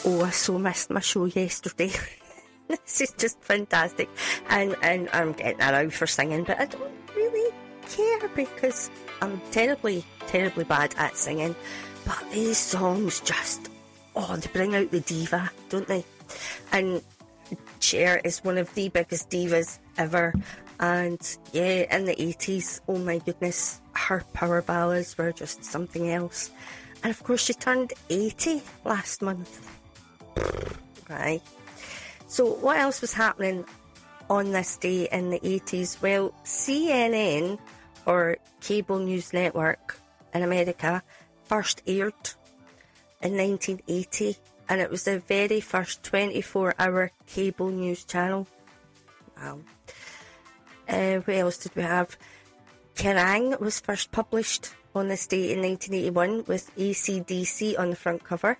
Oh, I so missed my show yesterday. This is just fantastic. And I'm getting around for singing, but I don't really care because I'm terribly, terribly bad at singing. But these songs just, they bring out the diva, don't they? And Cher is one of the biggest divas ever. And yeah, in the 80s, oh my goodness, her power ballads were just something else. And of course, she turned 80 last month. Right. So what else was happening on this day in the 80s? Well, CNN, or Cable News Network in America, first aired in 1980, and it was the very first 24-hour cable news channel. Wow. What else did we have? Kerrang! Was first published on this day in 1981 with AC/DC on the front cover.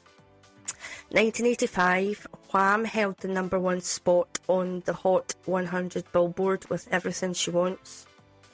1985, Wham held the #1 spot on the Hot 100 Billboard with Everything She Wants.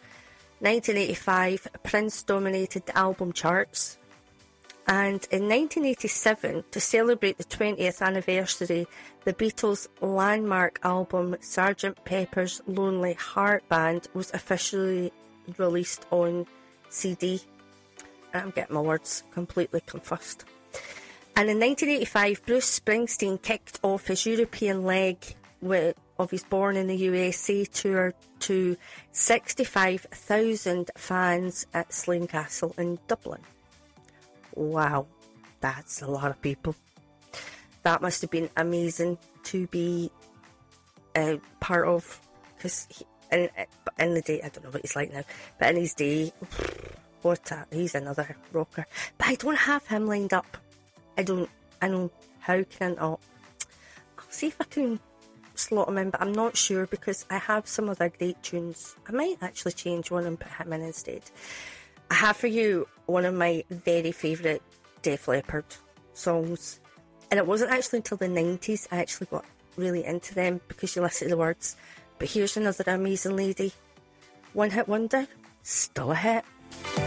1985, Prince dominated the album charts. And in 1987, to celebrate the 20th anniversary, the Beatles' landmark album Sgt. Pepper's Lonely Heart Band was officially released on CD. I'm getting my words completely confused. And in 1985, Bruce Springsteen kicked off his European leg of his Born in the USA tour to 65,000 fans at Slane Castle in Dublin. Wow, that's a lot of people. That must have been amazing to be part of, because in the day, I don't know what he's like now, but in his day, he's another rocker. But I don't have him lined up. I know, how can I not? I'll see if I can slot him in, but I'm not sure because I have some other great tunes. I might actually change one and put him in instead. I have for you one of my very favourite Def Leppard songs, and it wasn't actually until the 90s I actually got really into them because you listen to the words. But here's another amazing lady. One Hit Wonder, still a hit.